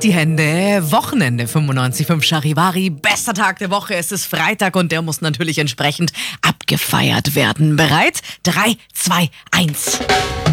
die Hände. Wochenende 95.5 Charivari. Bester Tag der Woche. Es ist Freitag und der muss natürlich entsprechend abgefeiert werden. Bereit? 3, 2, 1.